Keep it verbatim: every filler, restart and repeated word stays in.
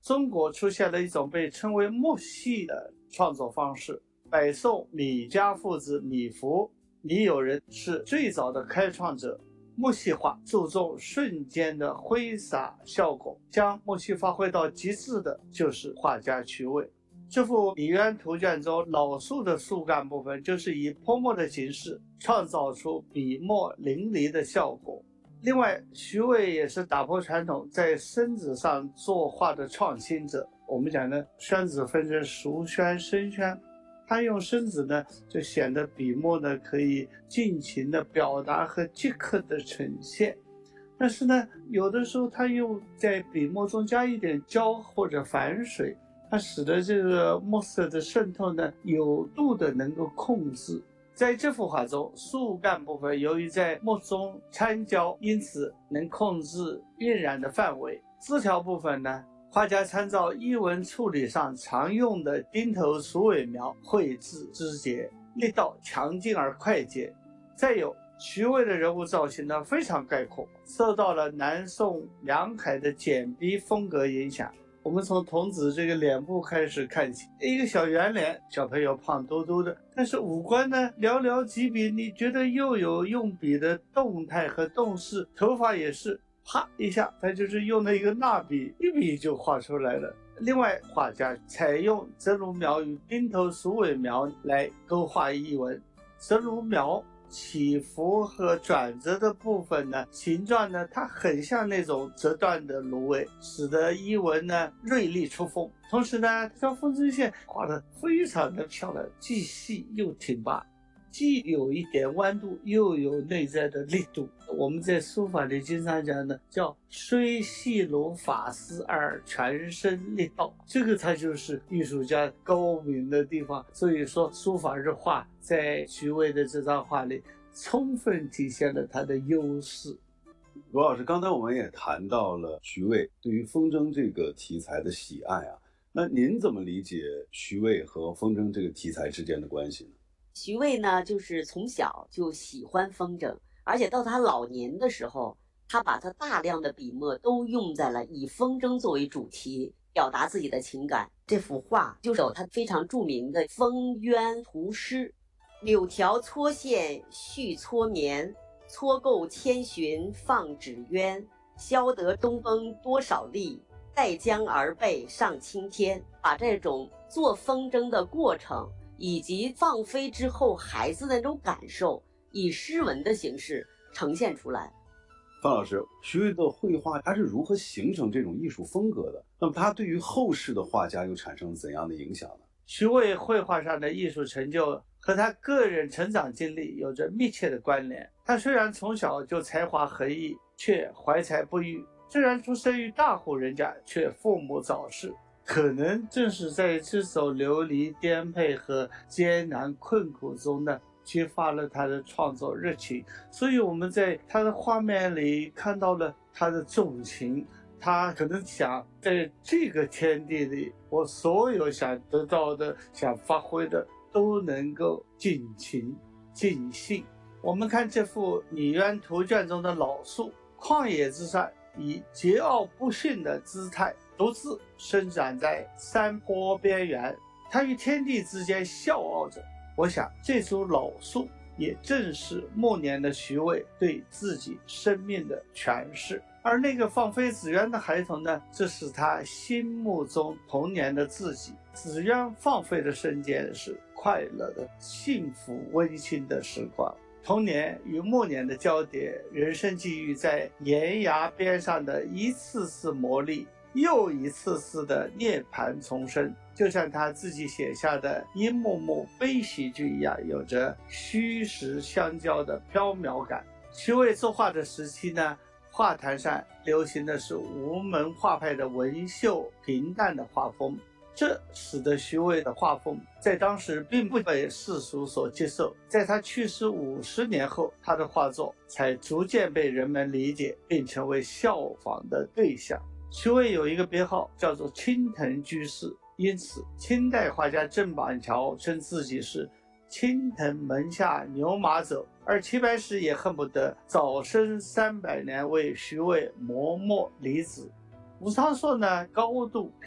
中国出现了一种被称为墨系的创作方式。北宋米家父子米芾、米友仁是最早的开创者。墨系画注重瞬间的挥洒效果，将墨系发挥到极致的就是画家徐渭。这幅《米渊图卷》中老树的树干部分，就是以泼墨的形式创造出笔墨淋漓的效果。另外，徐渭也是打破传统在生纸上作画的创新者。我们讲呢，宣纸分成熟宣、生宣，他用生纸呢，就显得笔墨呢可以尽情的表达和即刻的呈现。但是呢，有的时候他又在笔墨中加一点胶或者反水，它使得这个墨色的渗透呢有度的能够控制。在这幅画中，树干部分由于在墨中掺胶，因此能控制晕染的范围。枝条部分呢，画家参照衣纹处理上常用的钉头鼠尾描绘制枝节，力道强劲而快捷。再有，徐渭的人物造型呢非常概括，受到了南宋梁楷的简笔风格影响。我们从童子这个脸部开始看起，一个小圆脸，小朋友胖嘟嘟的，但是五官呢寥寥几笔，你觉得又有用笔的动态和动势，头发也是啪一下，他就是用了一个蜡笔，一笔就画出来了。另外，画家采用折卢描与钉头鼠尾描来勾画衣纹，折卢描起伏和转折的部分呢，形状呢，它很像那种折断的芦苇，使得衣纹呢锐利出锋。同时呢，这条风筝线画得非常的漂亮，既细又挺拔，既有一点弯度，又有内在的力度。我们在书法里经常讲的叫虽细如发丝而全身力道，这个它就是艺术家高明的地方。所以说书法日画在徐渭的这张画里充分体现了它的优势。 罗老师，刚才我们也谈到了徐渭对于风筝这个题材的喜爱啊，那您怎么理解徐渭和风筝这个题材之间的关系呢？ 徐渭呢，就是从小就喜欢风筝，而且到他老年的时候，他把他大量的笔墨都用在了以风筝作为主题表达自己的情感。这幅画就是有他非常著名的《风渊图诗》：柳条搓线续搓绵，搓构千寻放纸鸢。消得东风多少力，带将而背上青天。把这种做风筝的过程以及放飞之后孩子的那种感受，以诗文的形式呈现出来。 范老师，徐渭的绘画他是如何形成这种艺术风格的？那么他对于后世的画家又产生怎样的影响呢？ 徐渭绘画上的艺术成就和他个人成长经历有着密切的关联。他虽然从小就才华横溢，却怀才不遇；虽然出生于大户人家，却父母早逝。可能正是在这种流离颠沛和艰难困苦中呢，激发了他的创作热情。所以我们在他的画面里看到了他的重情，他可能想在这个天地里，我所有想得到的、想发挥的都能够尽情尽兴。我们看这幅《米渊图卷》中的老树，旷野之上，以桀骜不驯的姿态独自生长在山坡边缘，它与天地之间笑傲着。我想这株老树也正是末年的徐渭对自己生命的诠释。而那个放飞纸鸢的孩童呢，这是他心目中童年的自己。纸鸢放飞的瞬间是快乐的、幸福温馨的时光。童年与末年的交叠，人生际遇在岩崖边上的一次次磨砺，又一次次的涅槃重生，就像他自己写下的一幕幕悲喜剧一样，有着虚实相交的飘渺感。徐渭作画的时期呢，画坛上流行的是吴门画派的文秀平淡的画风，这使得徐渭的画风在当时并不被世俗所接受。在他去世五十年后，他的画作才逐渐被人们理解，并成为效仿的对象。徐渭有一个别号叫做青藤居士，因此清代画家郑板桥称自己是青藤门下牛马者，而齐白石也恨不得早生三百年为徐渭磨墨离子。吴昌硕呢，高度